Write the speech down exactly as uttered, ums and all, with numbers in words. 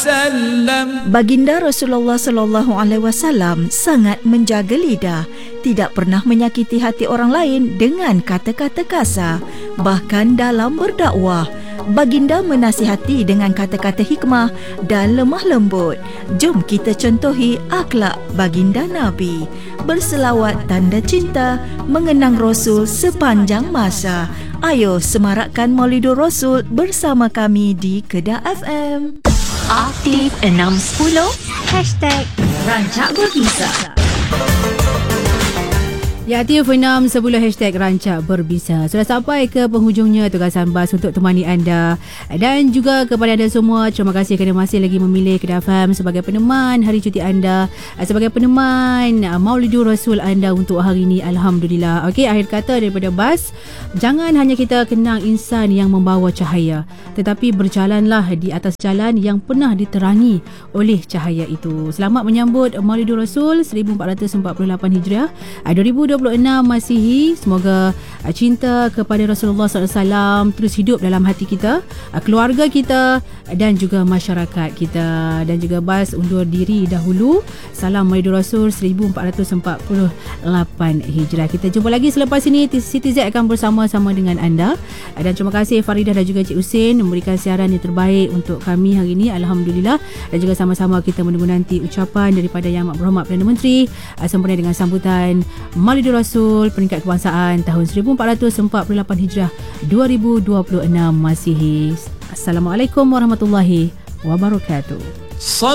Baginda Rasulullah sallallahu alaihi wasallam sangat menjaga lidah, tidak pernah menyakiti hati orang lain dengan kata-kata kasar. Bahkan dalam berdakwah, baginda menasihati dengan kata-kata hikmah dan lemah lembut. Jom kita contohi akhlak baginda Nabi. Berselawat tanda cinta, mengenang Rasul sepanjang masa. Ayo semarakkan Maulidur Rasul bersama kami di Kedah F M. Aktif enam sepuluh Hashtag Rancak Berbisa. Ya, Aktif enam sepuluh Hashtag Rancak Berbisa. Sudah sampai ke penghujungnya tugasan Bas untuk temani anda. Dan juga kepada anda semua, terima kasih kerana masih lagi memilih Kedah F M sebagai peneman hari cuti anda, sebagai peneman Maulidur Rasul anda untuk hari ini. Alhamdulillah. Okey, akhir kata daripada Bas, jangan hanya kita kenang insan yang membawa cahaya, tetapi berjalanlah di atas jalan yang pernah diterangi oleh cahaya itu. Selamat menyambut Maulidur Rasul seribu empat ratus empat puluh lapan Hijriah, dua ribu dua puluh enam Masihi. Semoga uh, cinta kepada Rasulullah sallallahu alaihi wasallam terus hidup dalam hati kita, uh, keluarga kita dan juga masyarakat kita. Dan juga Bas undur diri dahulu. Salam Maulidur Rasul seribu empat ratus empat puluh lapan Hijrah. Kita jumpa lagi selepas ini. Siti Z akan bersama-sama dengan anda. Uh, dan terima kasih Faridah dan juga Cik Husin memberikan siaran yang terbaik untuk kami hari ini. Alhamdulillah. Dan juga sama-sama kita menunggu nanti ucapan daripada Yang Amat Berhormat Perdana Menteri uh, sempena dengan sambutan Maulidur Rasul peringkat kebangsaan tahun seribu empat ratus empat puluh lapan Hijrah dua ribu dua puluh enam Masihi. Assalamualaikum warahmatullahi wabarakatuh.